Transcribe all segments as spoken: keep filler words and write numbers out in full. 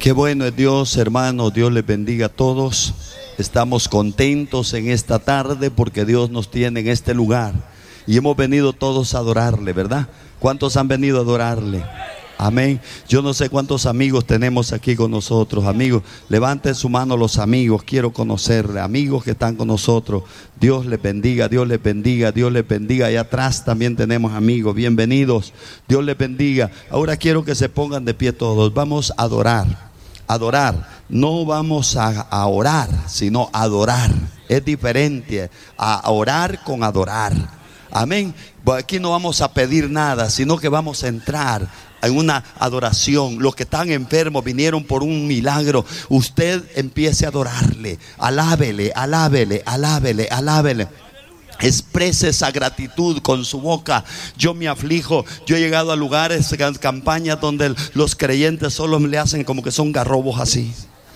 Qué bueno es Dios, hermanos. Dios les bendiga a todos. Estamos contentos en esta tarde porque Dios nos tiene en este lugar y hemos venido todos a adorarle, ¿verdad? ¿Cuántos han venido a adorarle? Amén. Yo no sé cuántos amigos tenemos aquí con nosotros. Amigos, levanten su mano los amigos. Quiero conocerle. Amigos que están con nosotros. Dios les bendiga, Dios les bendiga, Dios les bendiga. Allá atrás también tenemos amigos. Bienvenidos. Dios les bendiga. Ahora quiero que se pongan de pie todos. Vamos a adorar. Adorar. No vamos a, a orar, sino a adorar. Es diferente a orar con adorar. Amén. Aquí no vamos a pedir nada, sino que vamos a entrar en una adoración. Los que están enfermos vinieron por un milagro. Usted empiece a adorarle. Alábele, alábele, alábele, alábele. Exprese esa gratitud con su boca. Yo me aflijo. Yo he llegado a lugares, campañas donde los creyentes solo le hacen como que son garrobos así.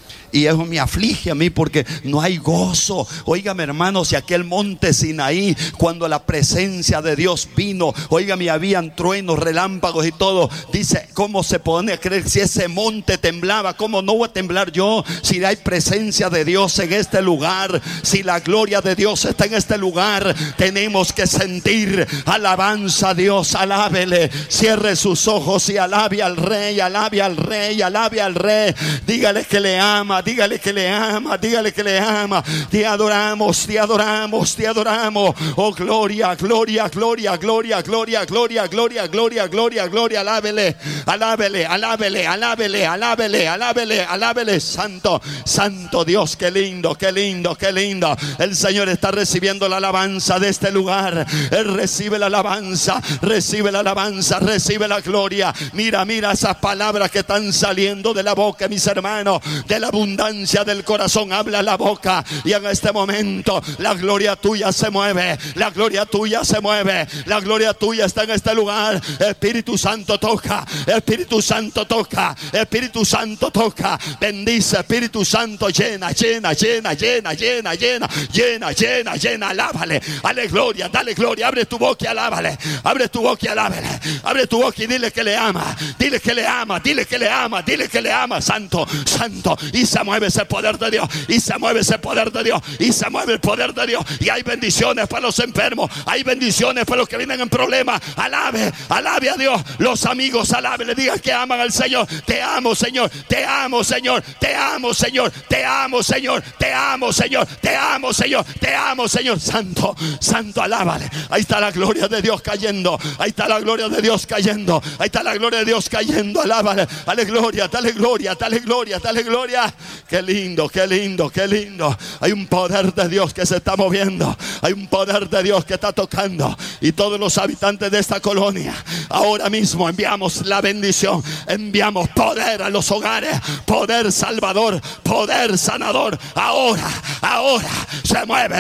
Y eso me aflige a mí porque no hay gozo. Óigame, hermanos, y aquel monte Sinaí, cuando la presencia de Dios vino, óigame, habían truenos, relámpagos y todo. Dice, ¿cómo se pone a creer si ese monte temblaba? ¿Cómo no voy a temblar yo si hay presencia de Dios en este lugar? Si la gloria de Dios está en este lugar, tenemos que sentir alabanza a Dios. Alábele, cierre sus ojos y alabe al Rey, alabe al Rey, alabe al Rey. Dígale que le ama. Dígale que le ama, dígale que le ama. Te adoramos, te adoramos, te adoramos. Oh, gloria, gloria, gloria, gloria, gloria, gloria, gloria, gloria, gloria, gloria. Alábele, alábele, alábele, alábele, alábele, alábele, alábele. Santo, santo Dios, qué lindo, qué lindo, qué lindo. El Señor está recibiendo la alabanza de este lugar. Él recibe la alabanza, recibe la alabanza, recibe la gloria. Mira, mira esas palabras que están saliendo de la boca, mis hermanos, de la abundancia del corazón habla la boca. Y en este momento la gloria tuya se mueve, la gloria tuya se mueve, la gloria tuya está en este lugar. Espíritu Santo toca, Espíritu Santo toca, Espíritu Santo toca. Bendice, Espíritu Santo, llena, llena, llena, llena, llena, llena, llena, llena, llena. Alábale, dale gloria, dale gloria. Abre tu boca y alábale, abre tu boca y alábale, abre tu boca y dile que le ama, dile que le ama, dile que le ama, dile que le ama. Santo, santo. Y se mueve ese poder de Dios, y se mueve ese poder de Dios, y se mueve el poder de Dios. Y hay bendiciones para los enfermos, hay bendiciones para los que vienen en problemas. Alabe, alabe a Dios. Los amigos, alabe, le digan que aman al Señor. Te amo, Señor, te amo, Señor, te amo, Señor, te amo, Señor, te amo, Señor, te amo, Señor, te amo, Señor. Santo, santo, alábale. Ahí está la gloria de Dios cayendo, ahí está la gloria de Dios cayendo, ahí está la gloria de Dios cayendo. Alábale, dale gloria, dale gloria, dale gloria, dale gloria. Qué lindo, qué lindo, qué lindo. Hay un poder de Dios que se está moviendo, hay un poder de Dios que está tocando. Y todos los habitantes de esta colonia, ahora mismo enviamos la bendición, enviamos poder a los hogares, poder salvador, poder sanador. Ahora, ahora se mueve